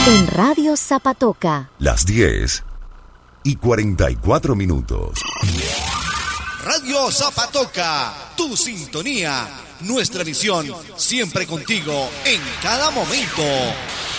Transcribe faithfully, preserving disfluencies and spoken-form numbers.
En Radio Zapatoca. Las diez y cuarenta y cuatro minutos. Radio Zapatoca, tu sintonía, nuestra misión, siempre contigo, en cada momento.